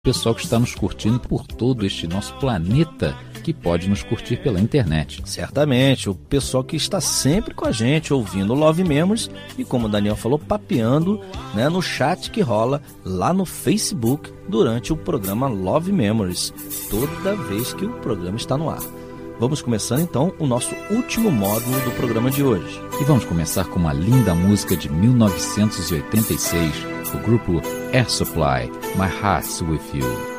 pessoal que está nos curtindo por todo este nosso planeta, que pode nos curtir pela internet. Certamente, o pessoal que está sempre com a gente, ouvindo Love Memories e, como o Daniel falou, papeando, né, no chat que rola lá no Facebook durante o programa Love Memories, toda vez que o programa está no ar. Vamos começando então o nosso último módulo do programa de hoje. E vamos começar com uma linda música de 1986, do grupo Air Supply, My Heart's With You.